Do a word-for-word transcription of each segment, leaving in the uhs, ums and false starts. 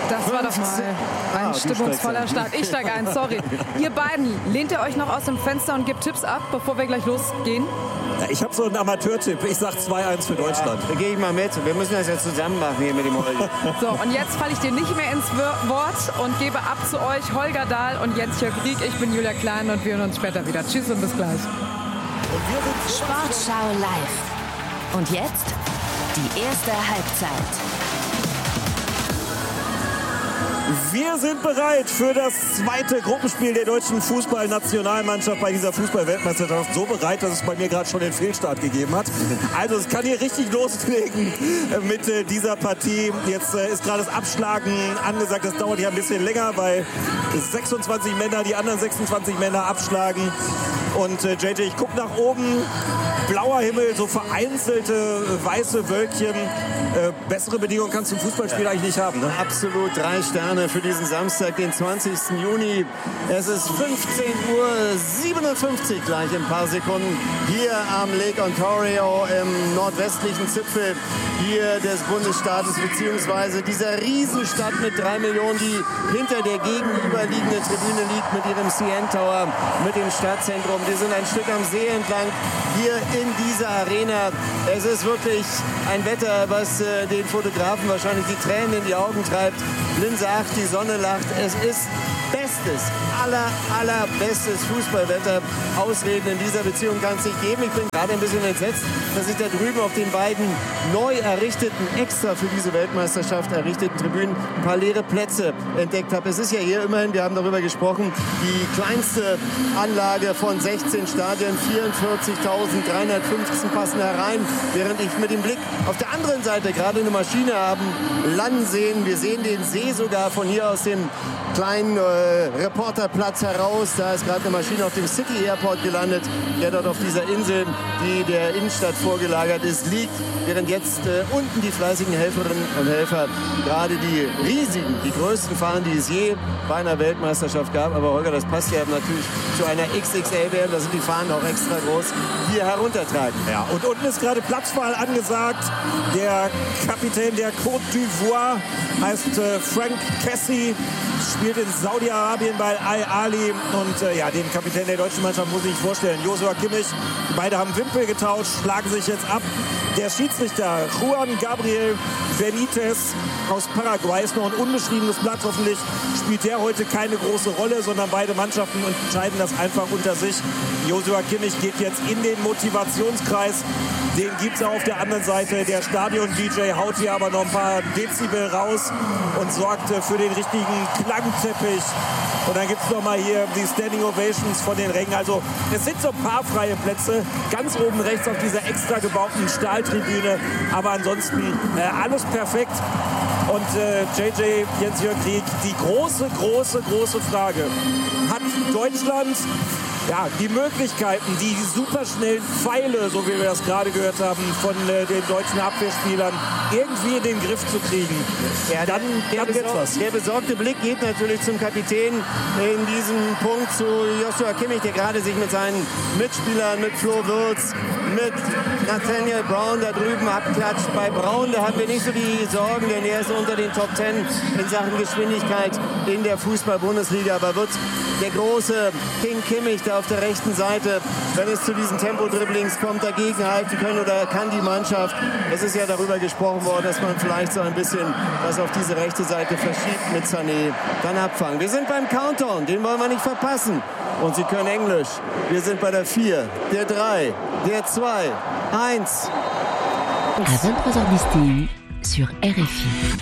Das war doch mal ein ah, stimmungsvoller Start. Ich steige ein, sorry. Ihr beiden, lehnt ihr euch noch aus dem Fenster und gebt Tipps ab, bevor wir gleich losgehen? Ja, ich habe so einen Amateurtipp. Ich sag zwei eins für Deutschland. Ja, da gehe ich mal mit. Wir müssen das ja zusammen machen hier mit dem Holger. So, und jetzt falle ich dir nicht mehr ins Wort und gebe ab zu euch Holger Dahl und Jens Jörg Rieck. Ich bin Julia Klein und wir hören uns später wieder. Tschüss und bis gleich. Sportschau live. Und jetzt die erste Halbzeit. Wir sind bereit für das zweite Gruppenspiel der deutschen Fußballnationalmannschaft bei dieser Fußball-Weltmeisterschaft. So bereit, dass es bei mir gerade schon den Fehlstart gegeben hat. Also es kann hier richtig loslegen mit äh, dieser Partie. Jetzt äh, ist gerade das Abschlagen angesagt. Das dauert hier ein bisschen länger, weil sechsundzwanzig Männer, die anderen sechsundzwanzig Männer abschlagen. Und äh, J J, ich gucke nach oben. Blauer Himmel, so vereinzelte weiße Wölkchen. Äh, bessere Bedingungen kannst du im Fußballspiel eigentlich nicht haben, ne? Absolut, drei Sterne für diesen Samstag, den zwanzigsten Juni. Es ist fünfzehn Uhr siebenundfünfzig gleich in ein paar Sekunden. Hier am Lake Ontario im nordwestlichen Zipfel hier des Bundesstaates, beziehungsweise dieser Riesenstadt mit drei Millionen, die hinter der gegenüberliegenden Tribüne liegt mit ihrem C N Tower, mit dem Stadtzentrum. Wir sind ein Stück am See entlang, hier in dieser Arena. Es ist wirklich ein Wetter, was äh, den Fotografen wahrscheinlich die Tränen in die Augen treibt. Linse acht, die Sonne lacht. Es ist bestes, aller, allerbestes Fußballwetter. Ausreden in dieser Beziehung kann es nicht geben. Ich bin gerade ein bisschen entsetzt, dass ich da drüben auf den beiden neu errichteten, extra für diese Weltmeisterschaft errichteten Tribünen ein paar leere Plätze entdeckt habe. Es ist ja hier immerhin, wir haben darüber gesprochen, die kleinste Anlage von sechzehn Stadien, vierundvierzigtausenddreihundertfünfzehn passen herein, während ich mit dem Blick auf der anderen Seite gerade eine Maschine haben landen sehen. Wir sehen den See sogar von hier aus dem kleinen äh, Reporterplatz heraus. Da ist gerade eine Maschine auf dem City Airport gelandet, der dort auf dieser Insel, die der Innenstadt vorgelagert ist, liegt, während jetzt äh, unten die fleißigen Helferinnen und Helfer gerade die riesigen, die größten Fahnen, die es je bei einer Weltmeisterschaft gab. Aber Holger, das passt ja natürlich zu einer X X L W M, da sind die Fahnen auch extra groß, hier heruntertragen. Ja, und unten ist gerade Platzwahl angesagt. Der Kapitän der Côte d'Ivoire heißt äh, Frank Cassie, spielt in Saudi-Arabien bei Al-Ali und äh, ja, den Kapitän der deutschen Mannschaft muss ich vorstellen, Joshua Kimmich. Beide haben Wimpel getauscht, schlagen sich jetzt ab. Der Schiedsrichter Juan Gabriel Benitez aus Paraguay ist noch ein unbeschriebenes Blatt. Hoffentlich spielt der heute keine große Rolle, sondern beide Mannschaften entscheiden das einfach unter sich. Joshua Kimmich geht jetzt in den Motivationskreis. Den gibt es auf der anderen Seite. Der Stadion-D J haut hier aber noch ein paar Dezibel raus und sorgt für den richtigen Klangteppich. Und dann gibt es noch mal hier die Standing Ovations von den Rängen. Also es sind so ein paar freie Plätze. Ganz oben rechts auf dieser extra gebauten Stahltribüne. Aber ansonsten äh, alles perfekt. Und äh, J J, Jens-Jörg Rieck, die große, große, große Frage. Hat Deutschland ja, die Möglichkeiten, die superschnellen Pfeile, so wie wir das gerade gehört haben, von äh, den deutschen Abwehrspielern irgendwie in den Griff zu kriegen? Ja, dann, dann der, besor- was. der besorgte Blick geht natürlich zum Kapitän in diesem Punkt, zu Joshua Kimmich, der gerade sich mit seinen Mitspielern, mit Flo Wirtz, mit Nathaniel Brown da drüben abklatscht. Bei Brown, da haben wir nicht so die Sorgen, denn er ist unter den Top Ten in Sachen Geschwindigkeit in der Fußball-Bundesliga. Aber wird der große King Kimmich da auf der rechten Seite, wenn es zu diesen Tempo-Dribblings kommt, dagegen halten können oder kann die Mannschaft? Es ist ja darüber gesprochen worden, dass man vielleicht so ein bisschen das auf diese rechte Seite verschiebt mit Sané, dann abfangen. Wir sind beim Countdown, den wollen wir nicht verpassen. Und Sie können Englisch. Wir sind bei der vier, der drei, der zwei, eins. À vingt-trois heures dix sur R F I.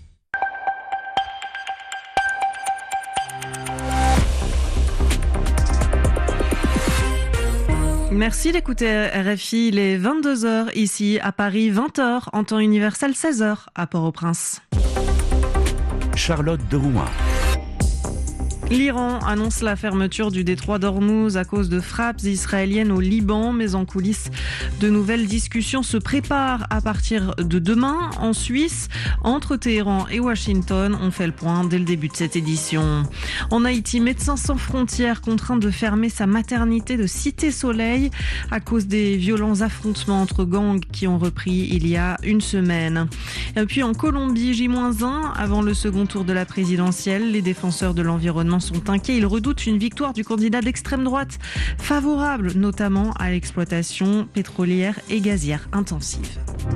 Merci d'écouter R F I, il est vingt-deux heures ici à Paris, vingt heures en temps universel, seize heures à Port-au-Prince. Charlotte de Rouen. L'Iran annonce la fermeture du détroit d'Ormuz à cause de frappes israéliennes au Liban, mais en coulisses, De nouvelles discussions se préparent à partir de demain en Suisse. Entre Téhéran et Washington, on fait le point dès le début de cette édition. En Haïti, Médecins sans frontières contraint de fermer sa maternité de Cité-Soleil à cause des violents affrontements entre gangs qui ont repris il y a une semaine. Et puis en Colombie, J moins un, avant le second tour de la présidentielle, les défenseurs de l'environnement sont inquiets. Ils redoutent une victoire du candidat d'extrême droite, favorable notamment à l'exploitation pétrolière et gazière intensive.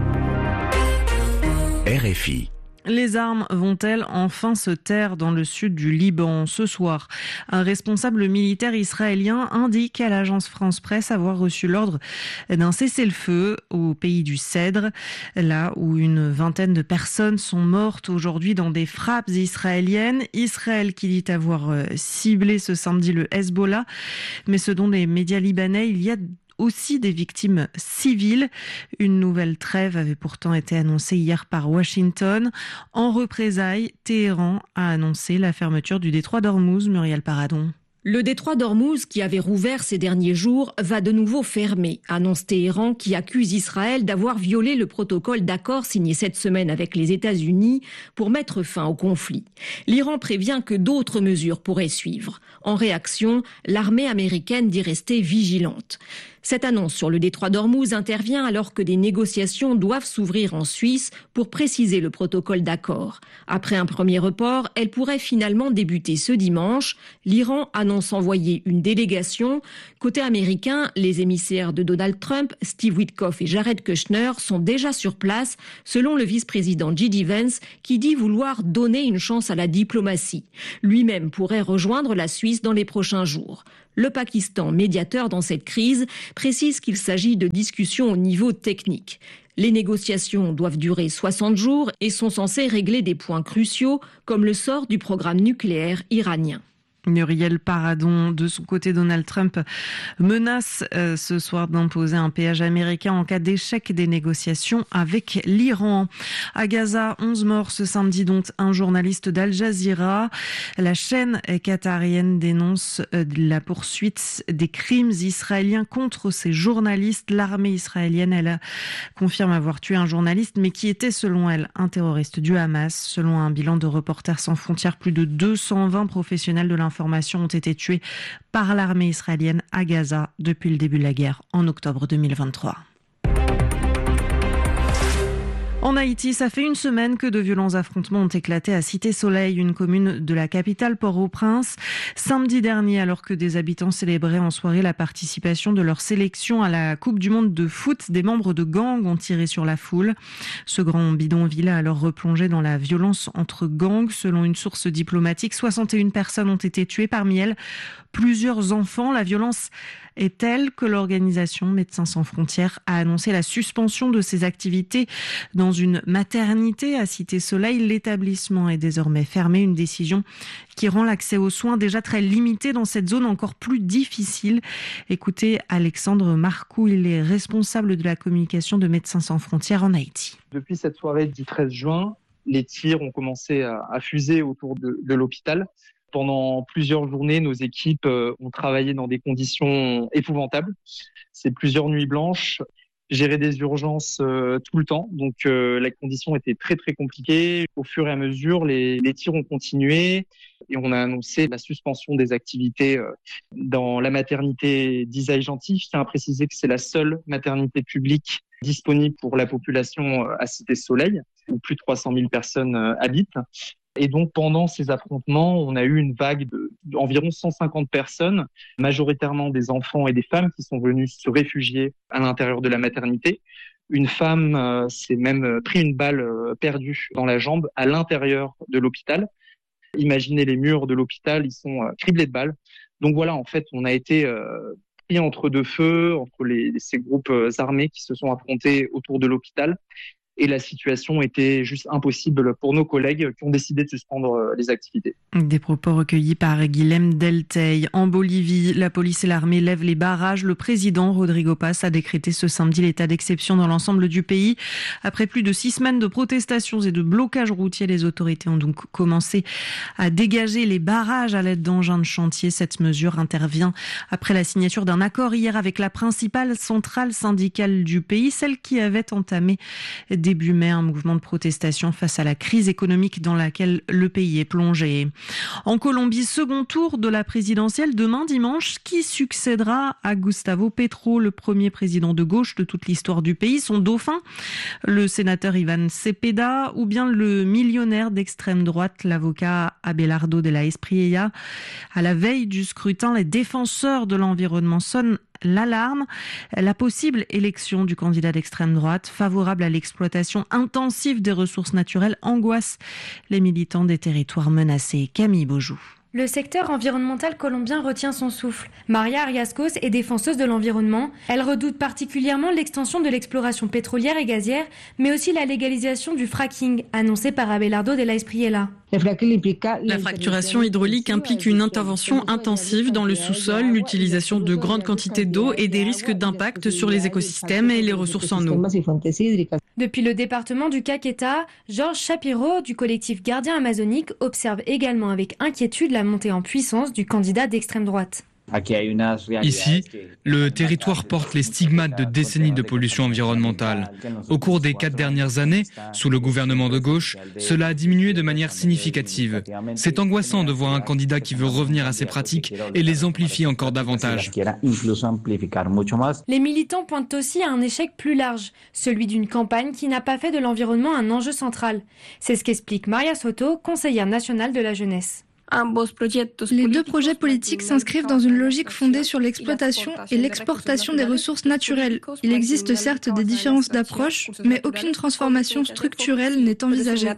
R F I. Les armes vont-elles enfin se taire dans le sud du Liban? Ce soir, un responsable militaire israélien indique à l'agence France Presse avoir reçu l'ordre d'un cessez-le-feu au pays du Cèdre, là où une vingtaine de personnes sont mortes aujourd'hui dans des frappes israéliennes. Israël qui dit avoir ciblé ce samedi le Hezbollah, mais selon les médias libanais, il y a aussi des victimes civiles. Une nouvelle trêve avait pourtant été annoncée hier par Washington. En représailles, Téhéran a annoncé la fermeture du détroit d'Ormuz. Muriel Paradon. Le détroit d'Ormuz, qui avait rouvert ces derniers jours, va de nouveau fermer, annonce Téhéran, qui accuse Israël d'avoir violé le protocole d'accord signé cette semaine avec les États-Unis pour mettre fin au conflit. L'Iran prévient que d'autres mesures pourraient suivre. En réaction, l'armée américaine dit rester vigilante. Cette annonce sur le détroit d'Ormuz intervient alors que des négociations doivent s'ouvrir en Suisse pour préciser le protocole d'accord. Après un premier report, elle pourrait finalement débuter ce dimanche. L'Iran annonce envoyer une délégation. Côté américain, les émissaires de Donald Trump, Steve Witkoff et Jared Kushner, sont déjà sur place, selon le vice-président J D Vance, qui dit vouloir donner une chance à la diplomatie. Lui-même pourrait rejoindre la Suisse dans les prochains jours. Le Pakistan, médiateur dans cette crise, précise qu'il s'agit de discussions au niveau technique. Les négociations doivent durer soixante jours et sont censées régler des points cruciaux comme le sort du programme nucléaire iranien. Muriel Paradon, de son côté, Donald Trump menace euh, ce soir d'imposer un péage américain en cas d'échec des négociations avec l'Iran. À Gaza, onze morts ce samedi, dont un journaliste d'Al Jazeera. La chaîne qatarienne dénonce euh, la poursuite des crimes israéliens contre ces journalistes. L'armée israélienne, elle confirme avoir tué un journaliste, mais qui était, selon elle, un terroriste du Hamas. Selon un bilan de Reporters sans frontières, plus de deux cent vingt professionnels de l'information ont été tués par l'armée israélienne à Gaza depuis le début de la guerre en octobre deux mille vingt-trois. En Haïti, ça fait une semaine que de violents affrontements ont éclaté à Cité-Soleil, une commune de la capitale Port-au-Prince. Samedi dernier, alors que des habitants célébraient en soirée la participation de leur sélection à la Coupe du Monde de foot, des membres de gangs ont tiré sur la foule. Ce grand bidonville a alors replongé dans la violence entre gangs. Selon une source diplomatique, soixante et une personnes ont été tuées, parmi elles plusieurs enfants. La violence est telle que l'organisation Médecins sans frontières a annoncé la suspension de ses activités dans une maternité à Cité-Soleil. L'établissement est désormais fermé, une décision qui rend l'accès aux soins déjà très limité dans cette zone encore plus difficile. Écoutez Alexandre Marcoux, il est responsable de la communication de Médecins sans frontières en Haïti. Depuis cette soirée du treize juin, les tirs ont commencé à, à fuser autour de, de l'hôpital. Pendant plusieurs journées, nos équipes ont travaillé dans des conditions épouvantables. C'est plusieurs nuits blanches, gérer des urgences euh, tout le temps. Donc euh, la condition était très très compliquée. Au fur et à mesure, les, les tirs ont continué et on a annoncé la suspension des activités euh, dans la maternité d'Isaïe-Gentil. Je tiens à préciser que c'est la seule maternité publique disponible pour la population à Cité-Soleil, où plus de trois cent mille personnes euh, habitent. Et donc, pendant ces affrontements, on a eu une vague d'environ cent cinquante personnes, majoritairement des enfants et des femmes qui sont venus se réfugier à l'intérieur de la maternité. Une femme euh, s'est même pris une balle euh, perdue dans la jambe à l'intérieur de l'hôpital. Imaginez les murs de l'hôpital, ils sont euh, criblés de balles. Donc voilà, en fait, on a été euh, pris entre deux feux, entre les, ces groupes euh, armés qui se sont affrontés autour de l'hôpital. et la situation était juste impossible pour nos collègues qui ont décidé de suspendre les activités. Des propos recueillis par Guilhem Delteil. En Bolivie, la police et l'armée lèvent les barrages. Le président Rodrigo Paz a décrété ce samedi l'état d'exception dans l'ensemble du pays. Après plus de six semaines de protestations et de blocages routiers, les autorités ont donc commencé à dégager les barrages à l'aide d'engins de chantier. Cette mesure intervient après la signature d'un accord hier avec la principale centrale syndicale du pays, celle qui avait entamé début mai un mouvement de protestation face à la crise économique dans laquelle le pays est plongé. En Colombie, second tour de la présidentielle demain dimanche. Qui succédera à Gustavo Petro, le premier président de gauche de toute l'histoire du pays? Son dauphin, le sénateur Iván Cepeda, ou bien le millionnaire d'extrême droite, l'avocat Abelardo de la Espriella? À la veille du scrutin, les défenseurs de l'environnement sonnent l'alarme. La possible élection du candidat d'extrême droite, favorable à l'exploitation intensive des ressources naturelles, angoisse les militants des territoires menacés. Camille Beaujou. Le secteur environnemental colombien retient son souffle. Maria Ariascos est défenseuse de l'environnement. Elle redoute particulièrement l'extension de l'exploration pétrolière et gazière, mais aussi la légalisation du fracking, annoncée par Abelardo de la Espriella. La fracturation hydraulique implique une intervention intensive dans le sous-sol, l'utilisation de grandes quantités d'eau et des risques d'impact sur les écosystèmes et les ressources en eau. Depuis le département du Caquetá, Georges Shapiro du collectif Gardien Amazonique observe également avec inquiétude la montée en puissance du candidat d'extrême droite. Ici, le territoire porte les stigmates de décennies de pollution environnementale. Au cours des quatre dernières années, sous le gouvernement de gauche, cela a diminué de manière significative. C'est angoissant de voir un candidat qui veut revenir à ces pratiques et les amplifier encore davantage. Les militants pointent aussi à un échec plus large, celui d'une campagne qui n'a pas fait de l'environnement un enjeu central. C'est ce qu'explique Maria Soto, conseillère nationale de la jeunesse. Les deux projets politiques s'inscrivent dans une logique fondée sur l'exploitation et l'exportation des ressources naturelles. Il existe certes des différences d'approche, mais aucune transformation structurelle n'est envisagée.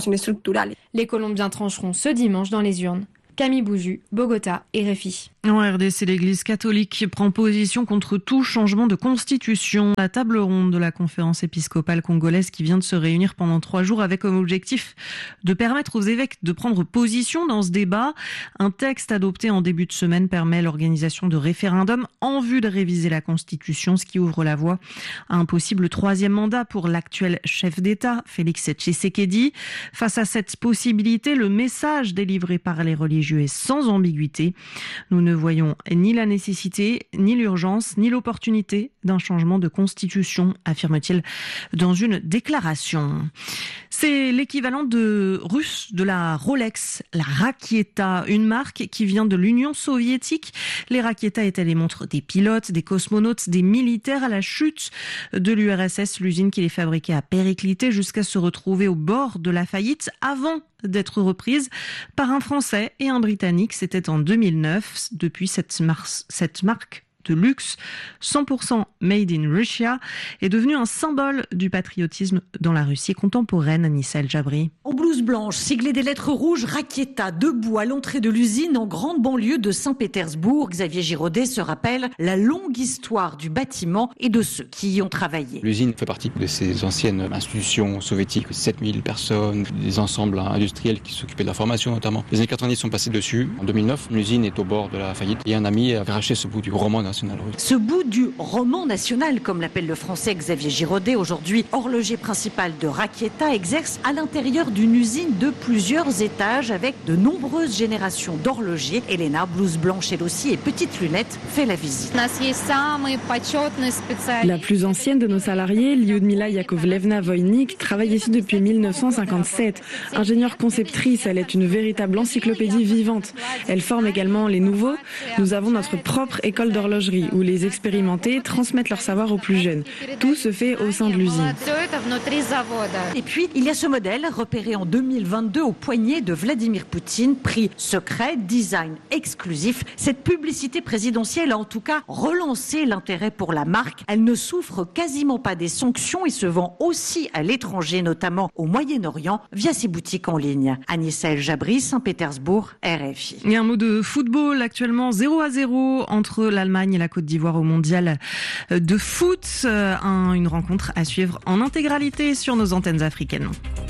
Les Colombiens trancheront ce dimanche dans les urnes. Camille Bouju, Bogota, R F I. En R D C, l'Église catholique prend position contre tout changement de constitution. La table ronde de la conférence épiscopale congolaise qui vient de se réunir pendant trois jours avec comme objectif de permettre aux évêques de prendre position dans ce débat. Un texte adopté en début de semaine permet l'organisation de référendums en vue de réviser la constitution, ce qui ouvre la voie à un possible troisième mandat pour l'actuel chef d'État, Félix Tshisekedi. Face à cette possibilité, le message délivré par les religieux est sans ambiguïté. Nous ne voyons ni la nécessité, ni l'urgence, ni l'opportunité d'un changement de constitution, affirme-t-il dans une déclaration. C'est l'équivalent de russe de la Rolex, la Rakieta, une marque qui vient de l'Union soviétique. Les Rakieta étaient les montres des pilotes, des cosmonautes, des militaires à la chute de l'U R S S. L'usine qui les fabriquait a périclité jusqu'à se retrouver au bord de la faillite avant d'être reprise par un Français et un Britannique. C'était en deux mille neuf. Depuis, cette, mars, cette marque de luxe, cent pour cent made in Russia, est devenu un symbole du patriotisme dans la Russie contemporaine. Anissa El Jabri. En blouse blanche, siglée des lettres rouges, Rakieta, debout à l'entrée de l'usine en grande banlieue de Saint-Pétersbourg, Xavier Giraudet se rappelle la longue histoire du bâtiment et de ceux qui y ont travaillé. L'usine fait partie de ces anciennes institutions soviétiques, sept mille personnes, des ensembles industriels qui s'occupaient de la formation notamment. Les années quatre-vingt-dix sont passés dessus. En deux mille neuf, l'usine est au bord de la faillite et un ami a racheté ce bout du roman national. Ce bout du roman national, comme l'appelle le français Xavier Giraudet, aujourd'hui horloger principal de Rakieta, exerce à l'intérieur d'une usine de plusieurs étages avec de nombreuses générations d'horlogers. Elena, blouse blanche elle aussi et petites lunettes, fait la visite. La plus ancienne de nos salariés, Lyudmila Yakovlevna-Voynik, travaille ici depuis mille neuf cent cinquante-sept. Ingénieure conceptrice, elle est une véritable encyclopédie vivante. Elle forme également les nouveaux. Nous avons notre propre école d'horlogerie où les expérimentés transmettent leur savoir aux plus jeunes. Tout se fait au sein de l'usine. Et puis, il y a ce modèle repéré en deux mille vingt-deux au poignet de Vladimir Poutine, prix secret, design exclusif. Cette publicité présidentielle a en tout cas relancé l'intérêt pour la marque. Elle ne souffre quasiment pas des sanctions et se vend aussi à l'étranger, notamment au Moyen-Orient, via ses boutiques en ligne. Anissa El Jabri, Saint-Pétersbourg, R F I. Et un mot de football, actuellement zéro à zéro entre l'Allemagne accompagner la Côte d'Ivoire au mondial de foot. Un, une rencontre à suivre en intégralité sur nos antennes africaines.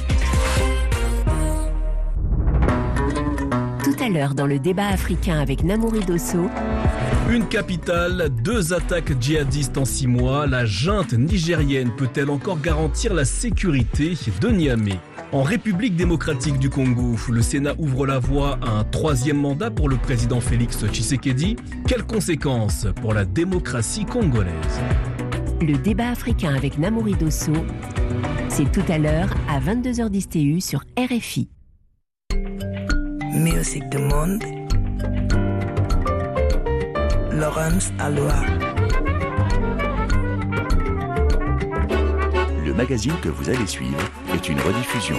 Tout à l'heure dans le débat africain avec Namouri Dosso. Une capitale, deux attaques djihadistes en six mois. La junte nigérienne peut-elle encore garantir la sécurité de Niamey ? En République démocratique du Congo, le Sénat ouvre la voie à un troisième mandat pour le président Félix Tshisekedi. Quelles conséquences pour la démocratie congolaise ? Le débat africain avec Namouri Dosso, c'est tout à l'heure à vingt-deux heures dix T U sur R F I. Musique du monde. Laurence Aloha. Le magazine que vous allez suivre est une rediffusion.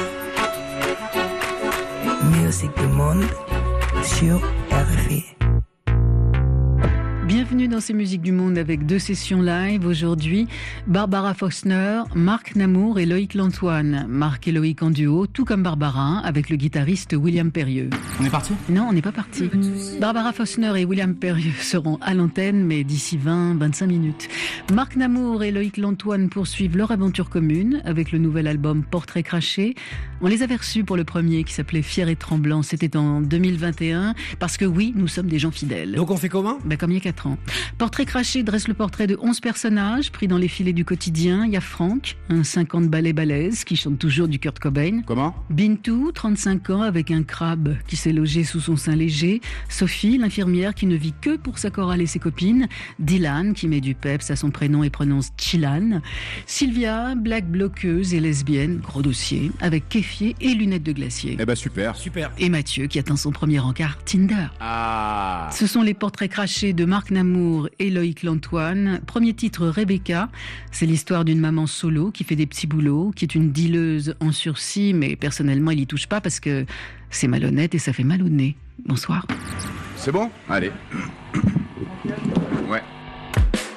Musique du monde sur R F I. Bienvenue dans ces musiques du monde avec deux sessions live aujourd'hui. Barbara Faulkner, Marc Namour et Loïc Lantoine. Marc et Loïc en duo, tout comme Barbara, avec le guitariste William Perrieux. On est parti ? Non, on n'est pas parti. Barbara Faulkner et William Perrieux seront à l'antenne, mais d'ici vingt à vingt-cinq minutes. Marc Namour et Loïc Lantoine poursuivent leur aventure commune avec le nouvel album Portrait craché. On les avait reçus pour le premier qui s'appelait Fier et tremblant. C'était en deux mille vingt et un, parce que oui, nous sommes des gens fidèles. Donc on fait comment ? Ben, comme il y a quatre ans. Portrait craché dresse le portrait de onze personnages pris dans les filets du quotidien. Il y a Franck, un cinquante balais balèze qui chante toujours du Kurt Cobain. Comment ? Bintou, trente-cinq ans, avec un crabe qui s'est logé sous son sein léger. Sophie, l'infirmière qui ne vit que pour sa chorale et ses copines. Dylan, qui met du peps à son prénom et prononce Chilan. Sylvia, blague bloqueuse et lesbienne, gros dossier, avec kéfier et lunettes de glacier. Eh ben super. Super. Et Mathieu, qui atteint son premier encart Tinder. Ah. Ce sont les portraits crachés de Marc Namour et Loïc Lantoine. Premier titre, Rebecca. C'est l'histoire d'une maman solo qui fait des petits boulots, qui est une dealeuse en sursis, mais personnellement, elle y touche pas parce que c'est malhonnête et ça fait mal au nez. Bonsoir. C'est bon ? Allez.